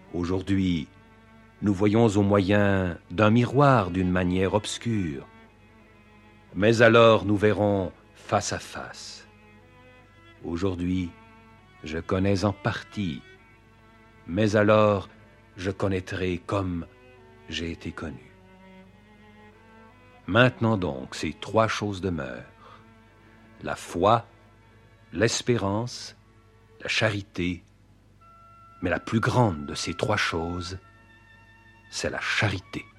Aujourd'hui, nous voyons au moyen d'un miroir d'une manière obscure. Mais alors nous verrons face à face. Aujourd'hui, je connais en partie, mais alors je connaîtrai comme j'ai été connu. Maintenant donc, ces trois choses demeurent: la foi, l'espérance, la charité. Mais la plus grande de ces trois choses, c'est la charité.